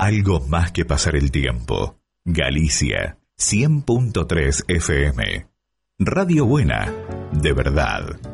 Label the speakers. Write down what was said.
Speaker 1: Algo más que pasar el tiempo. Galicia, 100.3 FM. Radio Buena, de verdad.